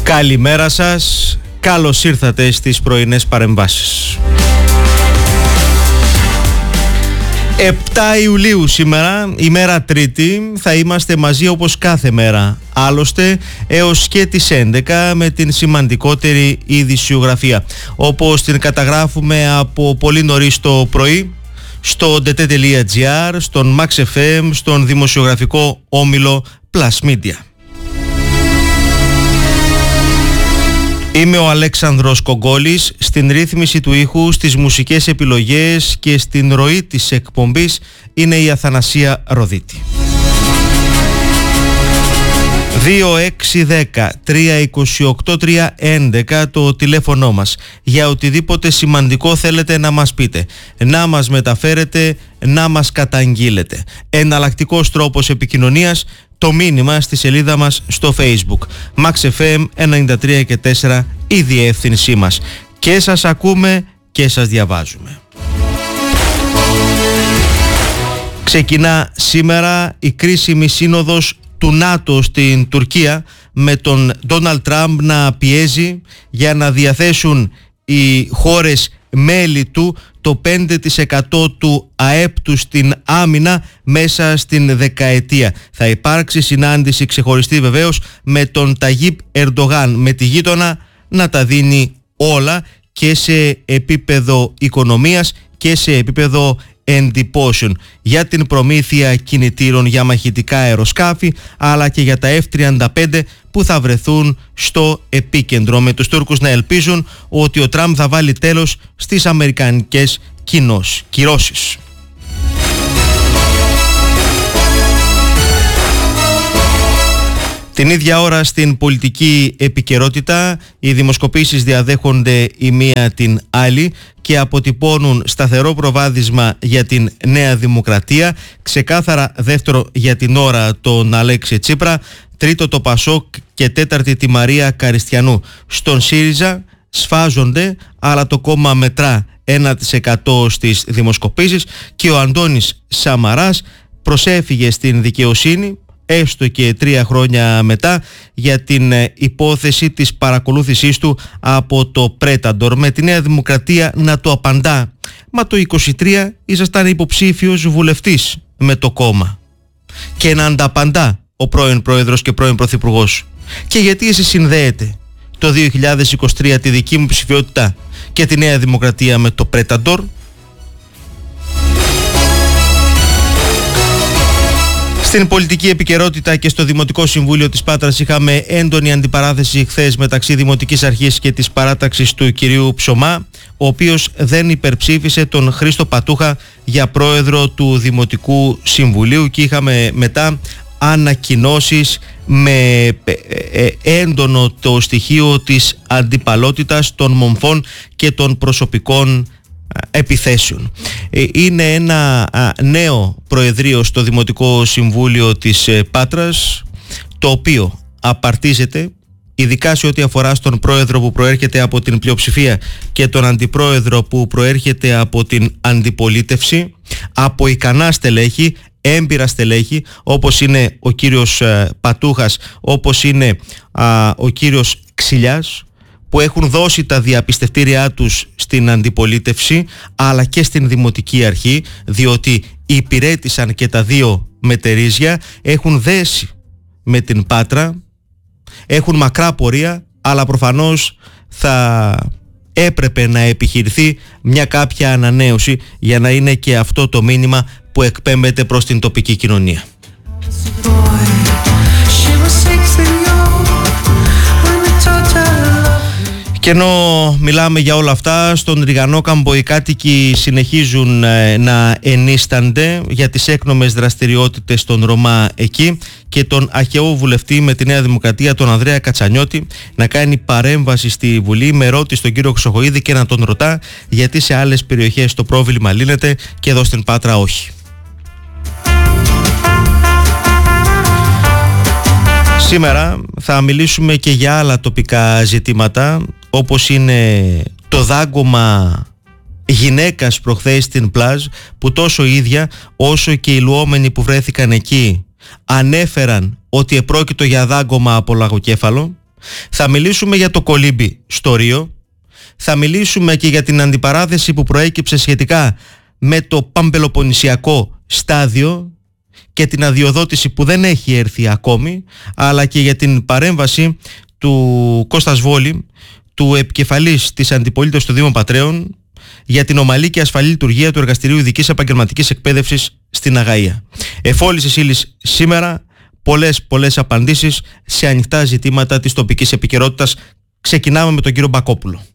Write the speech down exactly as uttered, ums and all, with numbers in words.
Καλημέρα σας, καλώς ήρθατε στις πρωινές παρεμβάσεις. επτά Ιουλίου σήμερα, ημέρα Τρίτη, θα είμαστε μαζί όπως κάθε μέρα. Άλλωστε έως και τις έντεκα με την σημαντικότερη ειδησιογραφία, όπως την καταγράφουμε από πολύ νωρίς το πρωί στο ντι τι τελεία τζι άρ, στον Max εφ εμ, στον δημοσιογραφικό όμιλο Plus Media. Είμαι ο Αλέξανδρος Κογκόλης, στην ρύθμιση του ήχου, στις μουσικές επιλογές και στην ροή της εκπομπής είναι η Αθανασία Ροδίτη. δύο έξι δέκα τρία είκοσι οκτώ τρία έντεκα το τηλέφωνο μας. Για οτιδήποτε σημαντικό θέλετε να μας πείτε, να μας μεταφέρετε, να μας καταγγείλετε. Εναλλακτικός τρόπος επικοινωνίας, το μήνυμα στη σελίδα μας στο Facebook. Max εφ εμ ενενήντα τρία και τέσσερα η διεύθυνσή μας. Και σας ακούμε και σας διαβάζουμε. Ξεκινά σήμερα η κρίσιμη σύνοδος του ΝΑΤΟ στην Τουρκία, με τον Ντόναλντ Τραμπ να πιέζει για να διαθέσουν οι χώρες μέλη του το πέντε τοις εκατό του ΑΕΠ του στην άμυνα μέσα στην δεκαετία. Θα υπάρξει συνάντηση ξεχωριστή βεβαίως με τον Ταγίπ Ερντογάν, με τη γείτονα να τα δίνει όλα και σε επίπεδο οικονομίας και σε επίπεδο εντυπώσεων, για την προμήθεια κινητήρων για μαχητικά αεροσκάφη, αλλά και για τα εφ τριάντα πέντε που θα βρεθούν στο επίκεντρο, με τους Τούρκους να ελπίζουν ότι ο Τραμπ θα βάλει τέλος στις αμερικανικές κυρώσεις. Την ίδια ώρα στην πολιτική επικαιρότητα οι δημοσκοπήσεις διαδέχονται η μία την άλλη και αποτυπώνουν σταθερό προβάδισμα για την Νέα Δημοκρατία, ξεκάθαρα δεύτερο για την ώρα τον Αλέξη Τσίπρα, τρίτο το Πασόκ και τέταρτη τη Μαρία Καριστιανού. Στον ΣΥΡΙΖΑ σφάζονται, αλλά το κόμμα μετρά ένα τοις εκατό στις δημοσκοπήσεις και ο Αντώνης Σαμαράς προσέφυγε στην δικαιοσύνη, έστω και τρία χρόνια μετά, για την υπόθεση της παρακολούθησής του από το Πρέταντορ, με τη Νέα Δημοκρατία να το απαντά: μα το είκοσι τρία ήσασταν υποψήφιος βουλευτής με το κόμμα. Και να ανταπαντά ο πρώην πρόεδρος και πρώην πρωθυπουργός: και γιατί εσείς συνδέετε το δύο χιλιάδες είκοσι τρία τη δική μου ψηφιότητα και τη Νέα Δημοκρατία με το Πρέταντορ? Στην πολιτική επικαιρότητα και στο Δημοτικό Συμβούλιο της Πάτρας είχαμε έντονη αντιπαράθεση χθες μεταξύ Δημοτικής Αρχής και της παράταξης του κυρίου Ψωμά, ο οποίος δεν υπερψήφισε τον Χρήστο Πατούχα για πρόεδρο του Δημοτικού Συμβουλίου, και είχαμε μετά ανακοινώσεις με έντονο το στοιχείο της αντιπαλότητας, των μομφών και των προσωπικών επιθέσεων. Είναι ένα νέο προεδρείο στο Δημοτικό Συμβούλιο της Πάτρας, το οποίο απαρτίζεται, ειδικά σε ό,τι αφορά στον πρόεδρο που προέρχεται από την πλειοψηφία και τον αντιπρόεδρο που προέρχεται από την αντιπολίτευση, από ικανά στελέχη, έμπειρα στελέχη, όπως είναι ο κύριος Πατούχας, όπως είναι α, ο κύριος Ξυλιάς, που έχουν δώσει τα διαπιστευτήριά τους στην αντιπολίτευση αλλά και στην Δημοτική Αρχή, διότι υπηρέτησαν και τα δύο μετερίζια, έχουν δέσει με την Πάτρα, έχουν μακρά πορεία, αλλά προφανώς θα έπρεπε να επιχειρηθεί μια κάποια ανανέωση για να είναι και αυτό το μήνυμα που εκπέμπεται προς την τοπική κοινωνία. Και ενώ μιλάμε για όλα αυτά, στον Ριγανόκαμπο οι κάτοικοι συνεχίζουν ε, να ενίστανται για τις έκνομες δραστηριότητες των Ρωμά εκεί, και τον αχαιό βουλευτή με τη Νέα Δημοκρατία, τον Ανδρέα Κατσανιώτη, να κάνει παρέμβαση στη Βουλή με ερώτηση στον κύριο Χρυσοχοΐδη και να τον ρωτά γιατί σε άλλες περιοχές το πρόβλημα λύνεται και εδώ στην Πάτρα όχι. Σήμερα θα μιλήσουμε και για άλλα τοπικά ζητήματα, όπως είναι το δάγκωμα γυναίκας προχθές στην Πλάζ, που τόσο η ίδια όσο και οι λουόμενοι που βρέθηκαν εκεί ανέφεραν ότι επρόκειτο για δάγκωμα από λαγοκέφαλο, Θα μιλήσουμε για το κολύμπι στο Ρίο. Θα μιλήσουμε και για την αντιπαράθεση που προέκυψε σχετικά με το παμπελοποννησιακό στάδιο και την αδειοδότηση που δεν έχει έρθει ακόμη, αλλά και για την παρέμβαση του Κώστας Βόλη, του επικεφαλής της αντιπολίτευσης του Δήμου Πατρέων, για την ομαλή και ασφαλή λειτουργία του Εργαστηρίου Ειδικής Επαγγελματικής Εκπαίδευσης στην Αγαΐα. Εφόλης ύλης σήμερα, πολλές πολλές απαντήσεις σε ανοιχτά ζητήματα της τοπικής επικαιρότητας. Ξεκινάμε με τον κύριο Μπακόπουλο.